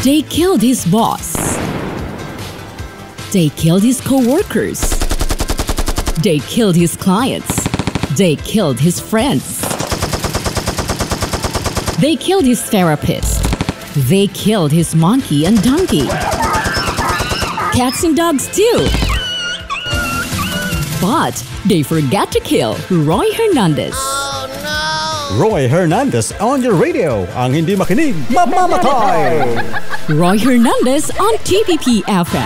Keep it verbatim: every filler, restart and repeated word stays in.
They killed his boss. They killed his co-workers. They killed his clients. They killed his friends. They killed his therapist. They killed his monkey and donkey. Cats and dogs too. But they forgot to kill Roy Hernandez. Roy Hernandez on your radio. Ang hindi makinig, mamamatay! Roy Hernandez on T P P F M.